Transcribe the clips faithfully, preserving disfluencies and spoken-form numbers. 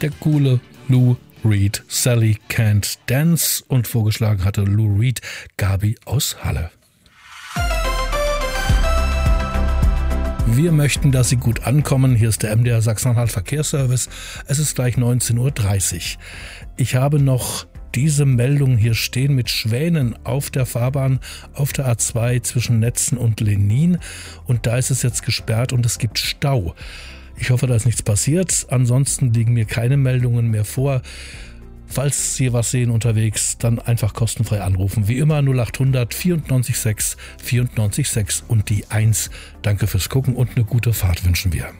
der coole Lou Reed, Sally Can't Dance, und vorgeschlagen hatte Lou Reed Gabi aus Halle. Wir möchten, dass Sie gut ankommen. Hier ist der M D R Sachsen-Anhalt Verkehrsservice. Es ist gleich neunzehn Uhr dreißig. Ich habe noch diese Meldung hier stehen mit Schwänen auf der Fahrbahn auf der A zwei zwischen Netzen und Lenin. Und da ist es jetzt gesperrt und es gibt Stau. Ich hoffe, da ist nichts passiert. Ansonsten liegen mir keine Meldungen mehr vor. Falls Sie was sehen unterwegs, dann einfach kostenfrei anrufen. Wie immer null acht hundert vierundneunzig sechs vierundneunzig sechs und die eins. Danke fürs Gucken und eine gute Fahrt wünschen wir.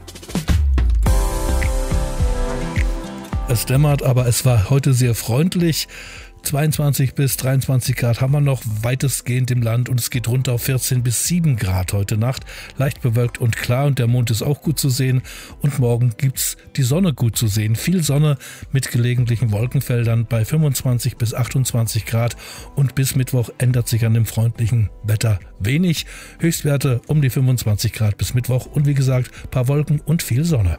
Es dämmert, aber es war heute sehr freundlich. zweiundzwanzig bis dreiundzwanzig Grad haben wir noch weitestgehend im Land und es geht runter auf vierzehn bis sieben Grad heute Nacht. Leicht bewölkt und klar und der Mond ist auch gut zu sehen und morgen gibt's die Sonne gut zu sehen. Viel Sonne mit gelegentlichen Wolkenfeldern bei fünfundzwanzig bis achtundzwanzig Grad und bis Mittwoch ändert sich an dem freundlichen Wetter wenig. Höchstwerte um die fünfundzwanzig Grad bis Mittwoch und wie gesagt, paar Wolken und viel Sonne.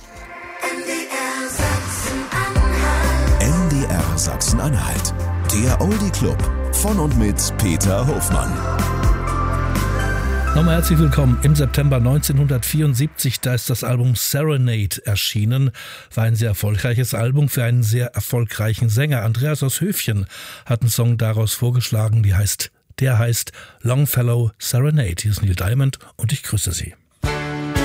M D R Sachsen-Anhalt, der Oldie Club von und mit Peter Hofmann. Nochmal herzlich willkommen im September neunzehnhundertvierundsiebzig, da ist das Album Serenade erschienen. War ein sehr erfolgreiches Album für einen sehr erfolgreichen Sänger. Andreas aus Höfchen hat einen Song daraus vorgeschlagen, die heißt, der heißt Longfellow Serenade. Hier ist Neil Diamond und ich grüße Sie.